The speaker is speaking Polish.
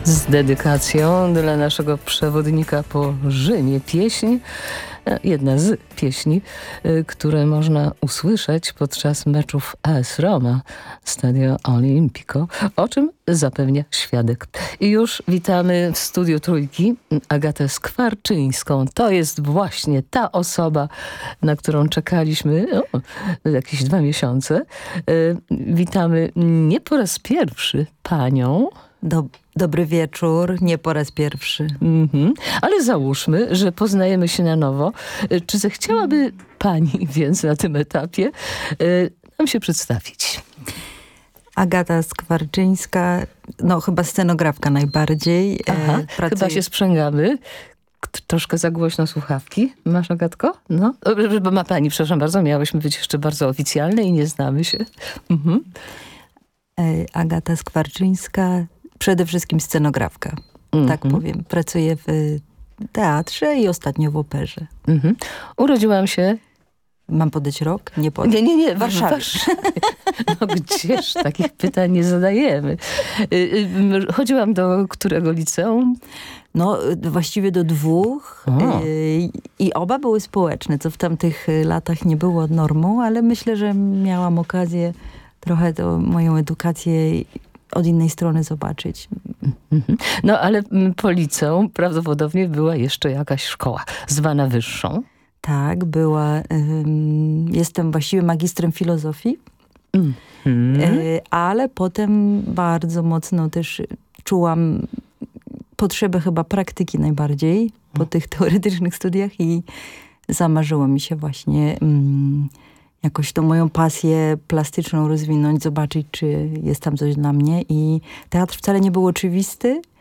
Z dedykacją dla naszego przewodnika po Rzymie pieśń, jedna z pieśni, które można usłyszeć podczas meczów AS Roma, Stadio Olimpico, o czym zapewnia świadek. I już witamy w studiu Trójki Agatę Skwarczyńską. To jest właśnie ta osoba, na którą czekaliśmy jakieś 2 miesiące. Witamy nie po raz pierwszy panią. Dobry wieczór, nie po raz pierwszy. Ale załóżmy, że poznajemy się na nowo. Czy zechciałaby pani więc na tym etapie nam się przedstawić? Agata Skwarczyńska, no chyba scenografka najbardziej. Aha, chyba się sprzęgamy. Troszkę za głośno słuchawki. Masz, Agatko? No, bo ma pani, przepraszam bardzo, miałyśmy być jeszcze bardzo oficjalne i nie znamy się. Agata Skwarczyńska, przede wszystkim scenografka. Tak powiem. Pracuję w teatrze i ostatnio w operze. Urodziłam się... Mam podać rok? Nie podać. Nie. W Warszawie. No gdzież takich pytań nie zadajemy. Chodziłam do którego liceum? No właściwie do 2 i oba były społeczne, co w tamtych latach nie było normą, ale myślę, że miałam okazję trochę moją edukację od innej strony zobaczyć. No ale po liceum prawdopodobnie była jeszcze jakaś szkoła zwana wyższą. Tak, była. Jestem właściwie magistrem filozofii, ale potem bardzo mocno też czułam potrzebę chyba praktyki najbardziej po tych teoretycznych studiach i zamarzyło mi się właśnie jakoś tą moją pasję plastyczną rozwinąć, zobaczyć, czy jest tam coś dla mnie. I teatr wcale nie był oczywisty,